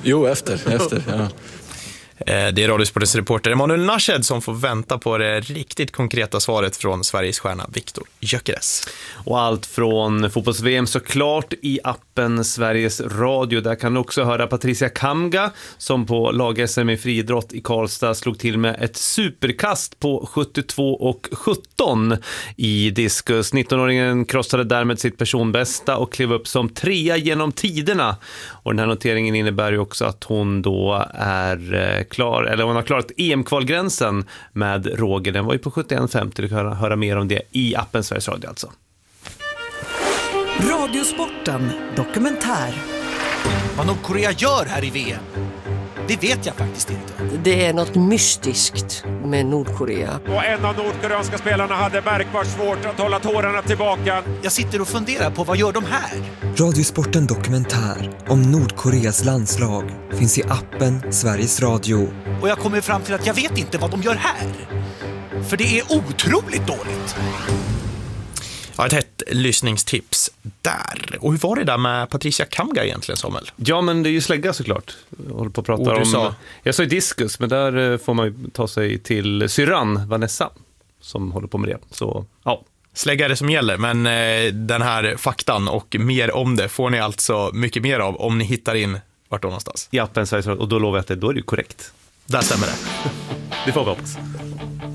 Jo, efter ja. Det är Radiosportens reporter Emanuel Nashed som får vänta på det riktigt konkreta svaret från Sveriges stjärna Viktor Gyökeres. Och allt från fotbolls-VM såklart i appen Sveriges Radio. Där kan du också höra Patricia Kamga som på lag-SM i friidrott i Karlstad slog till med ett superkast på 72,17 i diskus. 19-åringen krossade därmed sitt personbästa och klev upp som 3 genom tiderna. Och den här noteringen innebär ju också att hon då är klar, eller hon har klarat EM-kvalgränsen med råge. Den var ju på 71,50. Du kan höra mer om det i appen Sveriges Radio alltså. Radiosporten dokumentär. Vad Nordkorea gör här i VM, det vet jag faktiskt inte. Det är något mystiskt med Nordkorea. Och en av nordkoreanska spelarna hade märkbart svårt att hålla tårarna tillbaka. Jag sitter och funderar på vad gör de här? Radiosporten dokumentär om Nordkoreas landslag finns i appen Sveriges Radio. Och jag kommer fram till att jag vet inte vad de gör här. För det är otroligt dåligt. Ja, ett hett lyssningstips där. Och hur var det där med Patricia Kamga egentligen, Samuel? Ja, men det är ju slägga såklart. Jag håller på att prata om... Jag sa ju diskus, men där får man ju ta sig till syrran Vanessa som håller på med det. Så, ja. Slägga är det som gäller, men den här faktan och mer om det får ni alltså mycket mer av om ni hittar in vart då någonstans. I appen Sveriges Radio, och då lovar jag att då är det ju korrekt. Där stämmer det. Det får vi hoppas.